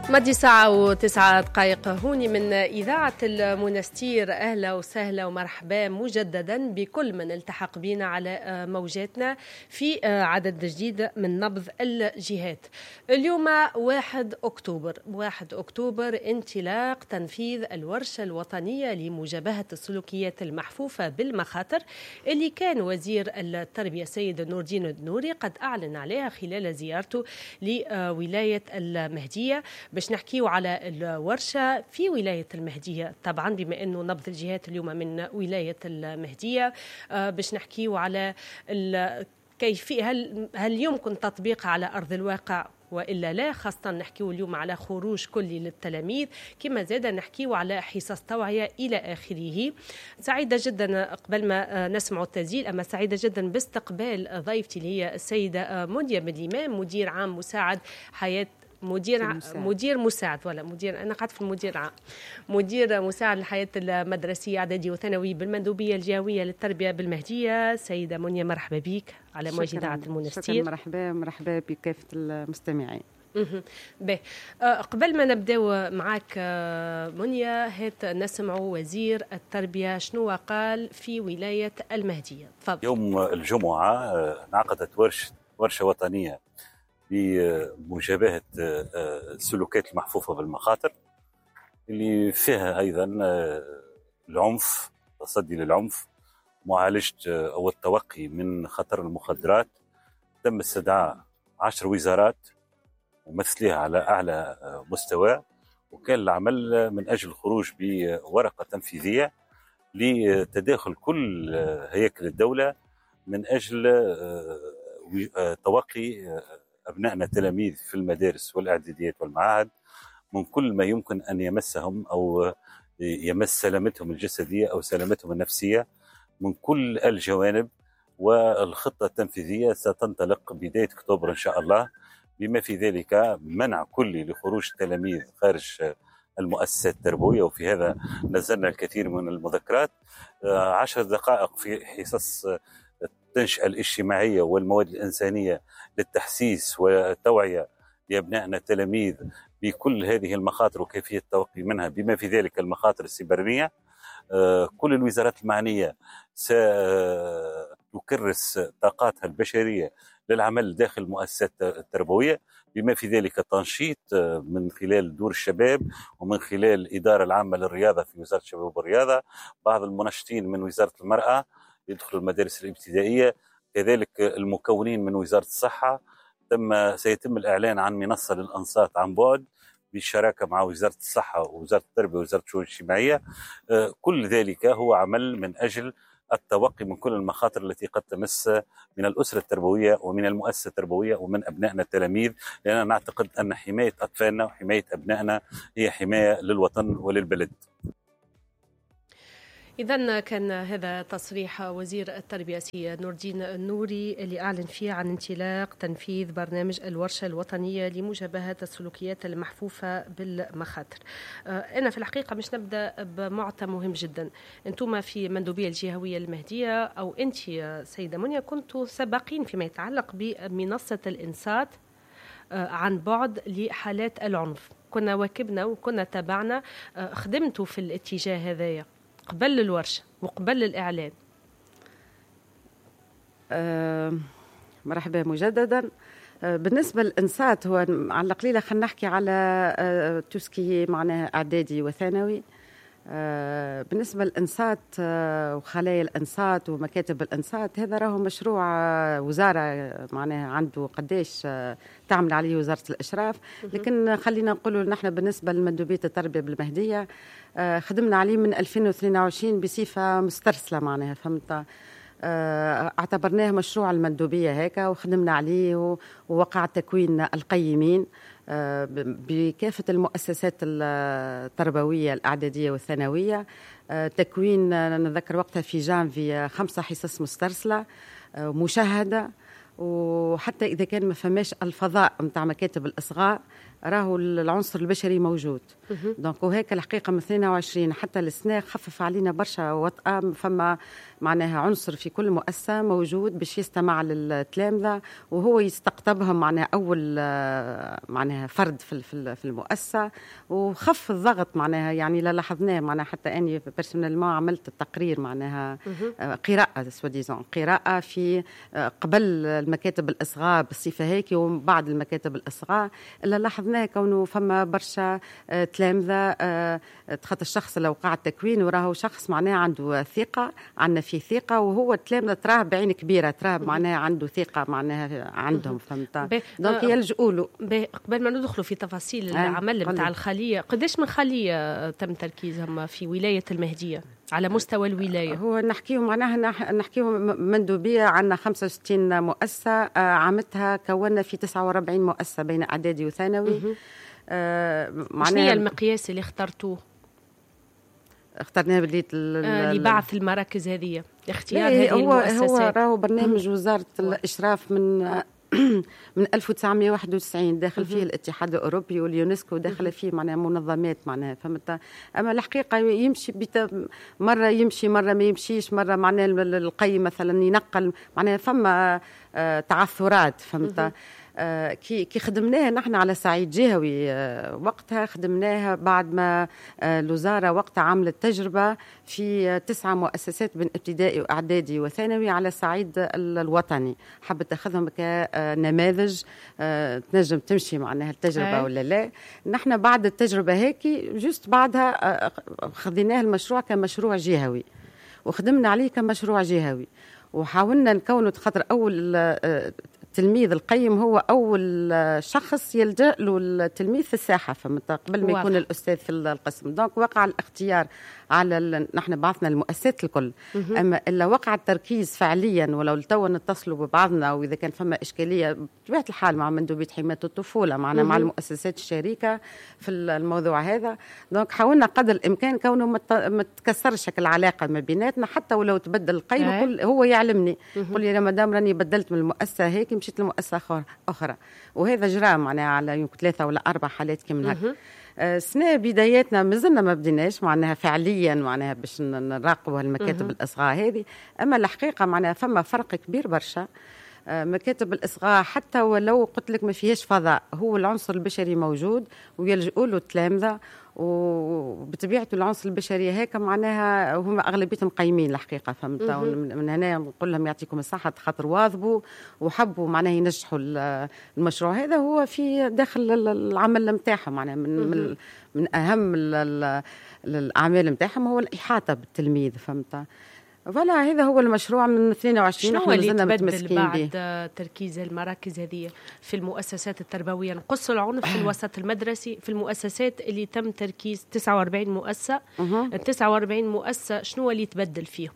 مدي ساعة وتسعة دقائق هوني من إذاعة المنستير. أهلا وسهلا ومرحبا مجددا بكل من التحق بنا على موجاتنا في عدد جديد من نبض الجهات. اليوم 1 أكتوبر انطلاق تنفيذ الورشة الوطنية لمجابهة السلوكيات المحفوفة بالمخاطر اللي كان وزير التربية السيد نور الدين النوري قد أعلن عليها خلال زيارته لولاية المهدية. باش نحكيو على الورشة في ولاية المهدية طبعا بما أنه نبض الجهات اليوم من ولاية المهدية. باش نحكيو على كيفية هل يمكن تطبيقها على أرض الواقع وإلا لا، خاصة نحكيو اليوم على خروج كلي للتلاميذ، كما زاد نحكيو على حصص توعية إلى آخره. سعيدة جدا قبل ما نسمع التسجيل، أما سعيدة جدا باستقبال ضيفتي اللي هي السيدة منيا بن الإمام، مدير عام مساعد حياة مدير مساعد ولا مدير، أنا قعدت في المدير عام، مدير مساعد الحياة المدرسية إعدادي وثانوي بالمندوبية الجهوية للتربية بالمهدية. سيدة منيا مرحبا بك على موجة إذاعة المنستير. مرحبا بكافة المستمعين. قبل ما نبداو معك منيا، هات نسمع وزير التربية شنو قال في ولاية المهدية. تفضل. يوم الجمعة انعقدت ورشة وطنية بمجابهة السلوكيات المحفوفة بالمخاطر، اللي فيها أيضا العنف، تصدي للعنف، معالجة أو التوقي من خطر المخدرات. تم استدعاء 10 وزارات ومثلها على أعلى مستوى، وكان العمل من أجل الخروج بورقة تنفيذية لتداخل كل هياكل الدولة من أجل توقي أبنائنا التلاميذ في المدارس والإعداديات والمعاهد من كل ما يمكن أن يمسهم أو يمس سلامتهم الجسدية أو سلامتهم النفسية من كل الجوانب. والخطة التنفيذية ستنطلق بداية أكتوبر إن شاء الله، بما في ذلك منع كلي لخروج التلاميذ خارج المؤسسات التربوية، وفي هذا نزلنا الكثير من المذكرات. 10 دقائق في حصص التنشئة الاجتماعية والمواد الإنسانية للتحسيس والتوعية لأبنائنا التلاميذ بكل هذه المخاطر وكيفية التوقي منها، بما في ذلك المخاطر السيبرانية. كل الوزارات المعنية ستكرس طاقاتها البشرية للعمل داخل المؤسسات التربوية، بما في ذلك تنشيط من خلال دور الشباب ومن خلال الإدارة العامة للرياضة في وزارة الشباب والرياضة، بعض المنشطين من وزارة المرأة يدخلوا المدارس الابتدائية، كذلك المكونين من وزارة الصحة. سيتم الإعلان عن منصة للأنصات عن بعد بالشراكة مع وزارة الصحة ووزارة التربية ووزارة الشؤون الاجتماعية. كل ذلك هو عمل من أجل التوقي من كل المخاطر التي قد تمس من الأسرة التربوية ومن المؤسسة التربوية ومن أبنائنا التلاميذ، لأننا نعتقد أن حماية أطفالنا وحماية أبنائنا هي حماية للوطن وللبلد. إذن كان هذا تصريح وزير التربية سي نور الدين النوري اللي أعلن فيه عن انطلاق تنفيذ برنامج الورشة الوطنية لمجابهة السلوكيات المحفوفة بالمخاطر. أنا في الحقيقة مش نبدأ بمعطى مهم جدا. أنتم في مندوبية الجهوية المهدية أو أنت سيدة منيا كنتوا سباقين فيما يتعلق بمنصة الإنصات عن بعد لحالات العنف. كنا واكبنا وكنا تابعنا، خدمتوا في الاتجاه هذايا قبل الورشة وقبل الإعلان. مرحبا مجددا. بالنسبة للإنصات، هو على القليلة خلينا نحكي على توسكي معناها إعدادي وثانوي. بالنسبة للإنصات وخلايا الإنصات ومكاتب الإنصات، هذا راهو مشروع وزارة معناها عنده قديش تعمل عليه وزارة الإشراف، لكن خلينا نقولوا نحن بالنسبة لمندوبية التربية بالمهدية خدمنا عليه من 2022 بصفة مسترسلة معناها، فهمت؟ اعتبرناه مشروع المندوبية هيك وخدمنا عليه، ووقع تكوين القيمين بكافة المؤسسات التربوية الإعدادية والثانوية. تكوين نذكر وقتها في جانفي 5 حصص مسترسلة مشاهدة، وحتى إذا كان ما فماش الفضاء متاع مكاتب الإصغاء راهو العنصر البشري موجود. دونك وهيك الحقيقه من 22 حتى السنه خفف علينا برشا وطأة. فما معناها عنصر في كل مؤسسه موجود باش يستمع للتلامذه وهو يستقطبهم معناها اول معناها فرد في المؤسسه، وخف الضغط معناها. يعني لا لاحظناه معناها حتى اني بيرسونيلمون عملت التقرير معناها قراءه سواديزون قراءه في قبل المكاتب الاصغاء بالصفه هيك وبعد المكاتب الاصغاء، الا لاحظناه كونه فما برشا تلامذه خاطر الشخص لو قاعد تكوين وراهو شخص معناها عنده ثقه، عندنا فيه ثقه، وهو التلامذه تراه بعين كبيره، تراه معناها عنده ثقه معناها عندهم. فهمت؟ دونك يلجؤوا له. قبل ما ندخلوا في تفاصيل العمل نتاع الخليه، قداش من خليه تم تركيزهم في ولايه المهديه على مستوى الولايه؟ هو نحكيو معناها نحكيو مندوبيه، عندنا 65 مؤسسه عامتها كونا في 49 مؤسسه بين اعدادي وثانوي. شنو هي المقياس اللي اخترتوه؟ اخترناه لبعث المراكز هذه، اختيار هذه المؤسسات. هو راهو برنامج وزارة الإشراف من 1991 داخل فيه الاتحاد الأوروبي واليونسكو، داخل فيه معناها منظمات معناها. فهمت؟ أما الحقيقة يمشي مرة يمشي مرة ما يمشيش، مرة معناها القيم مثلا ينقل معناها، فما تعثرات. فهمت؟ كي خدمناها نحن على صعيد جهوي، وقتها خدمناها بعد ما الوزارة وقتها عملت تجربة في 9 مؤسسات بين ابتدائي وإعدادي وثانوي على الصعيد الوطني، حبت تاخذهم كنماذج تنجم تمشي معناها التجربة ولا لا. نحن بعد التجربة هيك جست بعدها خذيناه المشروع كمشروع جهوي وخدمنا عليه كمشروع جهوي، وحاولنا نكونه خاطر أول التلميذ القيم هو أول شخص يلجأ له التلميذ في الساحة، فهمت؟ قبل ما يكون الأستاذ في القسم. دونك وقع الاختيار على نحن بعثنا المؤسسات الكل. أما إلا وقع التركيز فعليا، ولو لتوا نتصلوا ببعضنا وإذا كان فما إشكالية بطبيعة الحال مع مندوبية حماية الطفولة معنا مع المؤسسات الشريكة في الموضوع هذا. دونك حاولنا قدر الإمكان كونه ما تكسرش العلاقة ما بيناتنا، حتى ولو تبدل القيم هو يعلمني يقول لي مدام راني بدلت من المؤسسة هيك مشيت لمؤسسة أخرى، وهذا جرى معناها على يمكن 3 ولا 4 حالات كم هكا. سنة بداياتنا مازلنا ما بديناش معناها فعليا معناها باش نراقبوا المكاتب الإصغاء هذه. أما الحقيقة معناها فما فرق كبير برشا. مكاتب الإصغاء حتى ولو قلت لك ما فيهاش فضاء، هو العنصر البشري موجود ويلجؤوا له التلامذة، وبطبيعته العنصر البشري هيك معناها هم اغلبيتهم قايمين الحقيقه. فهمت؟ من هنا نقول لهم يعطيكم الصحه خاطر واظبوا وحبوا معناها ينجحوا المشروع هذا. هو في داخل العمل نتاعهم معناها من اهم الاعمال نتاعهم هو الاحاطه بالتلميذ. فهمت؟ فلا هذا هو المشروع من 22. شنو اللي تبدل بعد تركيز المراكز هذه في المؤسسات التربوية؟ نقص العنف في الوسط المدرسي في المؤسسات اللي تم تركيز 49 مؤسسة. ال 49 مؤسسة شنو اللي تبدل فيهم؟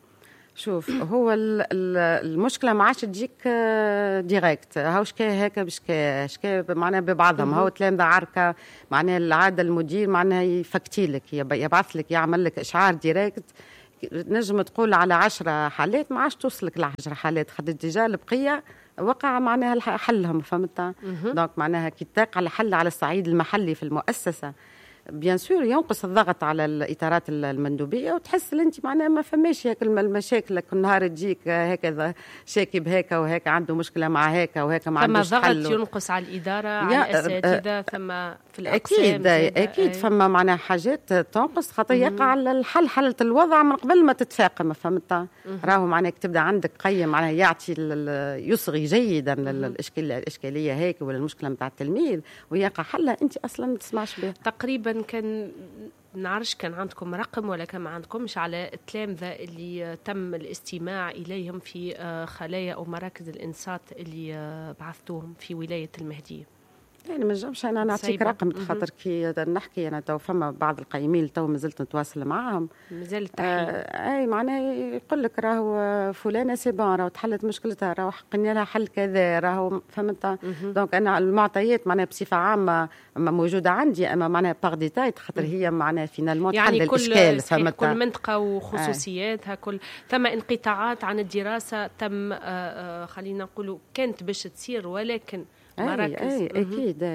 شوف هو المشكلة ما عادش تجيك ديريكت، هاو شكاية هكا بشكاية معناها ببعضهم. هاو تلامذة عركة معناها العادة المدير معناها يفكتي لك يبعث لك يعمل لك إشعار ديريكت، نجم تقول على 10 حالات ما عادش توصلك ل10 حالات، خاطر ديجا البقيه وقع معناها حلهم. فهمت؟ دونك معناها كي تاق على حل على الصعيد المحلي في المؤسسه بيان سور ينقص الضغط على الاطارات المندوبيه، وتحس انت معناها ما فماش هيك المشاكل كل نهار تجيك هكذا شاكي بهيك وهيك عنده مشكله مع هيك وهيك ما عندوش حل. ضغط ينقص على الاداره على الاساتذه ثم في الاقسام. اكيد فما معناها حاجات تنقص خاطر يقع الحل حلة الوضع من قبل ما تتفاقم. فهمت؟ راهو معناها تبدا عندك قيم معناها يعطي يصغي جيدا الاشكاليه هيك ولا المشكله نتاع التلميذ ويقع حلها انت اصلا ما تسمعش بها. تقريبا كان نعرفش كان عندكم رقم ولا كان ما عندكمش على التلامذة اللي تم الاستماع إليهم في خلايا أو مراكز الإنصات اللي بعثتوهم في ولاية المهدية؟ يعني ما نجمش انا نعطيك رقم خاطر كي نحكي انا تو فما بعض القيمين تو مازلت نتواصل معاهم مازال التحليل. اي معناه يقول لك راهو فلانه سي بون راهو تحلت مشكلتها راهو حقني لها حل كذا راهو. فهمت؟ دونك انا المعطيات معناها بصفه عامه موجوده عندي، اما معناها باغ ديتاي خاطر هي معناها فينالمون يعني تحل الاشكال. فهمت؟ كل منطقه وخصوصياتها كل ثم انقطاعات عن الدراسه تم خلينا نقولوا كانت باش تصير ولكن مراكز. اكيد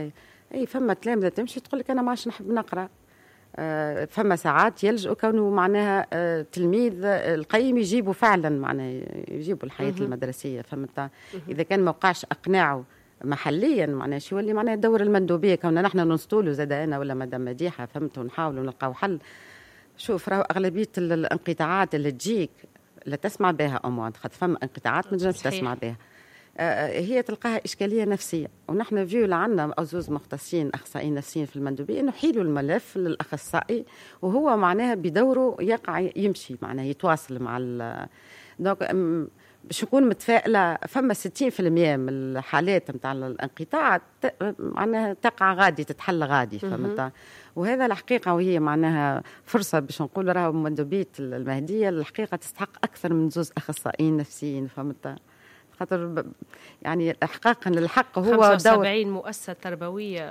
اي فما تلامذه تمشي تقول لك انا ما عادش نحب نقرا. فما ساعات يلجأوا كونه معناها تلميذ القيم يجيبوا فعلا معناها يجيبوا الحياه المدرسيه. فهمت؟ اذا كان ما وقعش اقناعه محليا معناها شو اللي معناها الدور المندوبيه كنا نحن ننسطولوا زاد انا ولا مدام مديحه. فهمت؟ ونحاولوا نلقاو حل. شوف راهو اغلبيه الانقطاعات اللي تجيك لا تسمع بها خاطر فما انقطاعات ما تنجمش تسمع بها. هي تلقاها إشكالية نفسية. ونحن فيولا عندنا أزوز مختصين أخصائيين نفسيين في المندوبية إنه حيلوا الملف للأخصائي وهو معناها بدوره يقع يمشي معناها يتواصل مع دونك باش نكون متفائلة. فما 60% من الحالات نتاع الانقطاع معناها تقع غادي تتحل غادي. فهمت؟ وهذا الحقيقة وهي معناها فرصة باش نقول راهو مندوبية المهدية الحقيقة تستحق أكثر من 2 أخصائيين نفسيين. فهمت؟ خاطر يعني احقاقا الحق هو 75 مؤسسه تربويه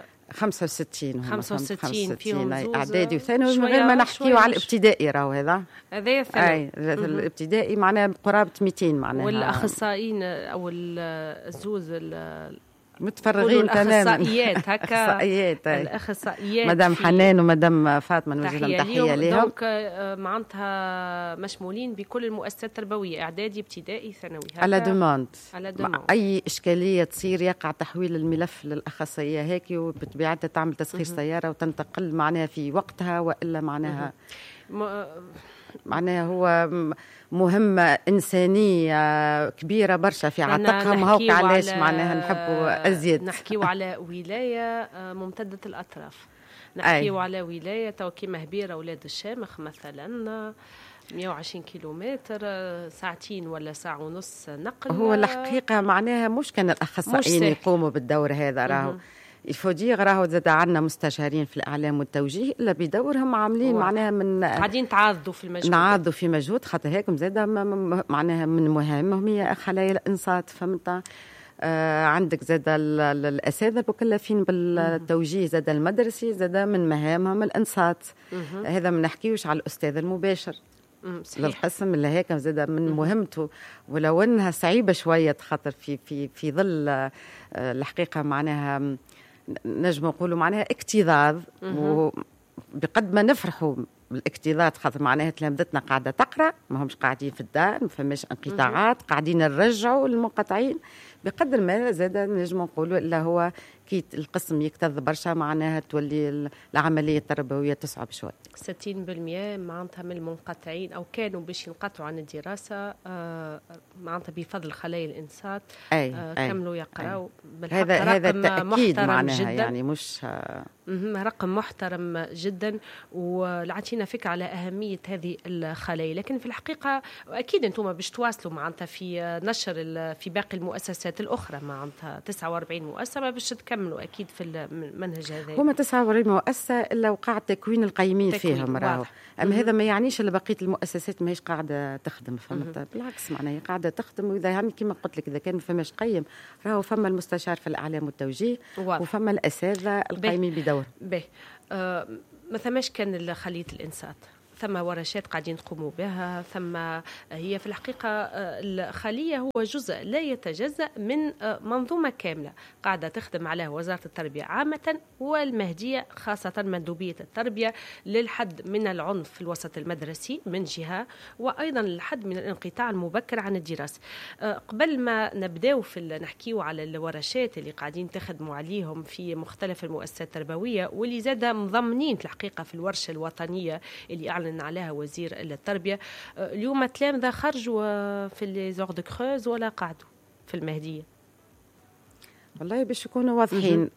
65 فيهم اعدادي وثانوي من غير ما نحكيو على الابتدائي راهو هذا الثانوي. الابتدائي معناها قرابه 200 معناها. والاخصائيين او الزوز متفرغين تماما. اخصائيات هكا اخصائيات الاخصائيات مدام حنان ومدام فاطمه نوجه لهم تحيه ليهم. دونك معناتها مشمولين بكل المؤسسات التربويه اعدادي ابتدائي ثانوي على دوموند. اي اشكاليه تصير يقع تحويل الملف للاخصائيه هيك وبطبيعتها تعمل تسخير سياره وتنتقل معناها في وقتها والا معناها معناها هو مهمة إنسانية كبيرة برشا في عاتقها. ما هو علاش معناها نحبوا أزيد نحكيو على ولاية ممتدة الأطراف. نحكيو على ولاية كيما هبيرة ولاد الشامخ مثلا 120 كيلومتر ساعتين ولا ساعة ونص نقل. هو الحقيقة معناها مش كان الأخصائيين يقوموا بالدور هذا راهو الفوديغ راهو زاد عندنا مستشارين في الإعلام والتوجيه إلا بدورهم عاملين معناها من قاعدين تعاضدوا في المجهود. نعاضدوا في مجهود خاطر هيكم زاد معناها من مهامهم هي خلايا الإنصات. فهمت؟ عندك زاد الأساتذة المكلفين بالتوجيه زاد المدرسي زاد من مهامهم الإنصات. هذا ما نحكيوش على الأستاذ المباشر للقسم اللي هيك زاد من مهمته ولو انها صعيبه شويه خاطر في ظل الحقيقه معناها نجم نقولوا معناها اكتظاظ. وبقد ما نفرحوا بالاكتظاظ خاطر معناها تلامذتنا قاعده تقرا ما همش قاعدين في الدار ما فماش انقطاعات قاعدين نرجعوا المنقطعين بقدر ما زاد نجم نقولوا الا هو كي القسم يكتظ برشا معناها تولي العمليه التربويه تصعب شوي. 60% معناتها من المنقطعين او كانوا باش ينقطعوا عن الدراسه معناتها بفضل خلايا الانصات كملوا يقراوا. هذا تاكيد معناها جداً. يعني مش رقم محترم جدا ولعطينا فكره على اهميه هذه الخلايا. لكن في الحقيقه اكيد انتم باش تواصلوا معناتها في نشر في باقي المؤسسات الاخرى معناتها 49 مؤسسه باش تكملوا اكيد في المنهج هذا. هما 49 مؤسسه الا وقع تكوين القيمين فيهم راهو. اما هذا ما يعنيش ان بقيه المؤسسات ماهيش قاعده تخدم. فهمت؟ بالعكس معناها قاعده تخدم. واذا يعني كما قلت لك اذا كان ما فماش قيم راهو فما المستشار في الاعلام والتوجيه وفما الاساتذه القايمين بدور. ما ثماش كان خلية الإنصات ثم ورشات قاعدين تقوموا بها ثم هي في الحقيقة الخلية هو جزء لا يتجزأ من منظومة كاملة قاعدة تخدم عليها وزارة التربية عامة والمهدية خاصة مندوبية التربية للحد من العنف في الوسط المدرسي من جهة وأيضا للحد من الانقطاع المبكر عن الدراسة. قبل ما نبداو نحكيو على الورشات اللي قاعدين تخدموا عليهم في مختلف المؤسسات التربوية واللي زاد مضمنين في الحقيقة في الورشة الوطنية اللي أعلن عليها وزير التربية. اليوم التلامذة خرجوا في لي زور دو كروز ولا قعدوا في المهدية؟ والله باش يكونوا واضحين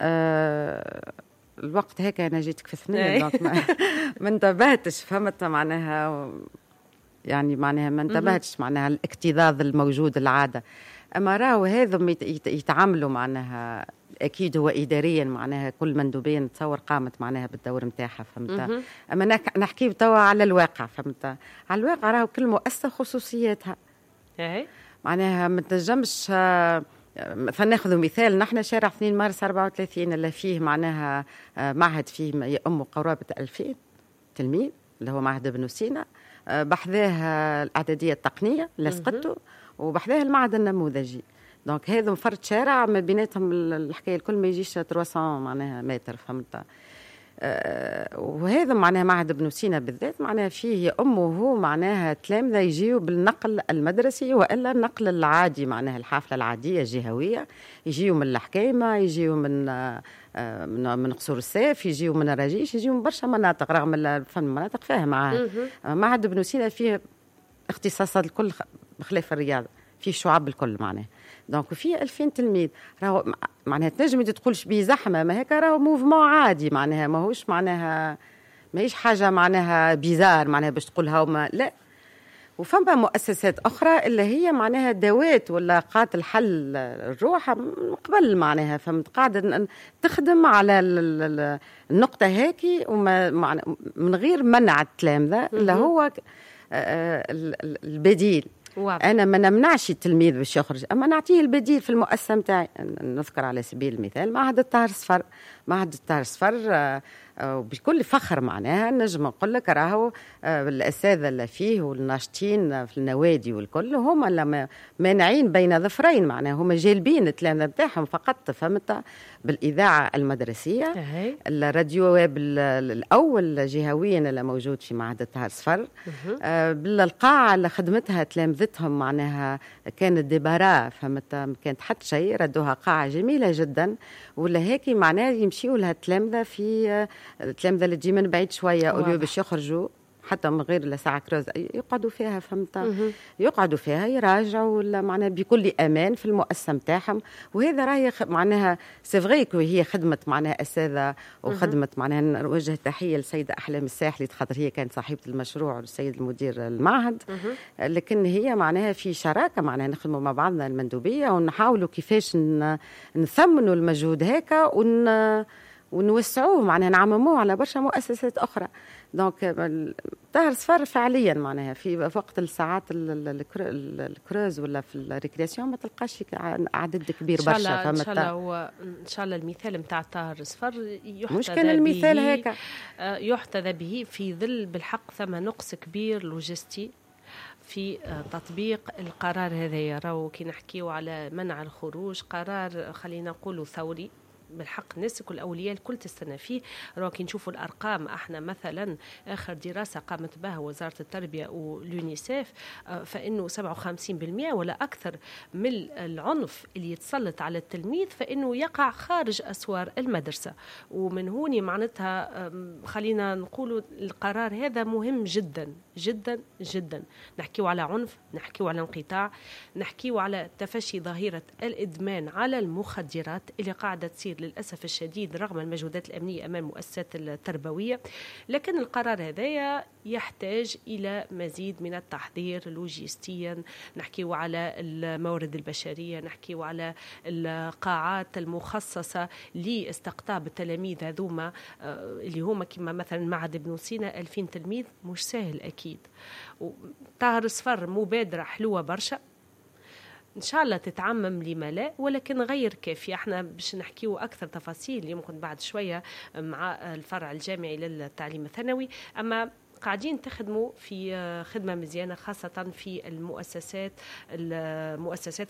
الوقت هيك أنا جيتك في ثنين ما انتبهتش. فهمت معناها يعني معناها ما انتبهتش معناها الاكتظاظ الموجود العادة. أما راهو هذم يتعاملوا معناها أكيد هو إداريا معناها كل مندوبية نتصور قامت معناها بالدور متاعها. فهمت؟ أما نحكي توا على الواقع. فهمت؟ على الواقع راهو كل مؤسسة خصوصياتها معناها ما تنجمش. فناخذ مثال نحن شارع 2 مارس 34 اللي فيه معناها معهد فيه يأم قرابة 2000 تلميذ اللي هو معهد ابن سينا بحذاه الإعدادية التقنية لسقطه وبحذاه المعهد النموذجي. دونك هذا فرد شارع ما بيناتهم الحكايه الكل ما يجيش 300 معناها متر، فهمت. وهذا معناها معهد ابن سينا بالذات معناها فيه وهو معناها تلامذة يجيوا بالنقل المدرسي وإلا النقل العادي، معناها الحافلة العادية الجهوية، يجيوا من الحكيمة، يجيوا من قصور السيف، يجيوا من الرجيش، يجيوا من برشا مناطق، رغم الفن مناطق فيها معهد ابن سينا فيه اختصاصات الكل بخلاف الرياضة، فيه شعب الكل معناها. دونك فيه 2000 تلميذ، راهو معناها تنجم تقولش بيه زحمه، ما هيك راهو موفمون عادي معناها، ماهوش معناها ماهيش حاجه معناها بيزار معناها باش تقولها وما لا. وفما مؤسسات اخرى اللي هي معناها دوات ولا قات الحل الروح من قبل معناها، فهمت، قاعده تخدم على النقطه هيك وما من غير منع التلامذه اللي هو البديل. أنا ما نمنعش التلميذ باش يخرج، أما نعطيه البديل في المؤسسة متاعي. نذكر على سبيل المثال معهد الطاهر الصفر. معهد الطاهر الصفر بكل فخر معناها نجم نقول لك راهو الأساتذة اللي فيه والناشطين في النوادي والكل هما اللي مانعين بين ظفرين، معناها هما جالبين التلامذة بتاعهم فقط، فهمت، بالإذاعة المدرسية. الراديو ويب الأول جهويا اللي موجود في معهد الطاهر الصفر. بالقاعة اللي خدمتها تلامذتهم معناها كانت ديبارا، فهمت، كانت حتى شيء، ردوها قاعة جميلة جدا، ولا هيك معناها يمشيوا لها التلامذة في التلامذة اللي تجي من بعيد شوية أوليو باش يخرجوا حتى من غير ساعة كروز يقعدوا فيها، فهمت، يقعدوا فيها يراجعوا ولا معناها بكل أمان في المؤسسة متاعهم. وهذا راهي معناها سيفغي هي خدمة معناها أساتذة وخدمة معناها. نوجه تحية للسيدة أحلام الساحلي خاطر هي كانت صاحبة المشروع والسيد المدير المعهد، لكن هي معناها في شراكة معناها نخدموا مع بعضنا المندوبية ونحاولوا كيفاش نثمنوا المجهود هيك ونوسعوه معناها نعمموه على برشا مؤسسات أخرى. دونك طاهر صفر فعليا معناها في وقت الساعات الكروز ولا في الريكرياسيون ما تلقاش عدد كبير برشا. ان شاء الله ان شاء الله المثال نتاع طاهر صفر مش كان المثال هيك يحتذى به في ظل بالحق ثم نقص كبير لوجستي في تطبيق القرار هذايا. راهو كي نحكيو على منع الخروج قرار خلينا نقولوا ثوري بالحق، الناس الكل الاولياء الكل تستنى فيه. راه كي نشوفوا الارقام احنا مثلا اخر دراسه قامت بها وزاره التربيه واليونيسيف فانه 57% ولا اكثر من العنف اللي يتسلط على التلميذ فانه يقع خارج اسوار المدرسه. ومن هوني معناتها خلينا نقولوا القرار هذا مهم جدا جدا جدا. نحكيو على عنف، نحكيو على انقطاع، نحكيو على تفشي ظاهره الادمان على المخدرات اللي قاعده تصير للأسف الشديد رغم المجهودات الأمنية أمام المؤسسات التربوية. لكن القرار هذا يحتاج إلى مزيد من التحضير لوجستيا. نحكيو على الموارد البشرية، نحكيو على القاعات المخصصة لاستقطاب التلاميذ هذوما اللي هما كما مثلا معهد ابن سينا 2000 تلميذ، مش سهل أكيد. طاهر صفر مبادرة حلوة برشا، إن شاء الله تتعمم لما لا، ولكن غير كافية. احنا باش نحكيو أكثر تفاصيل يمكن بعد شوية مع الفرع الجامعي للتعليم الثانوي. أما قاعدين تخدموا في خدمة مزيانة خاصة في المؤسسات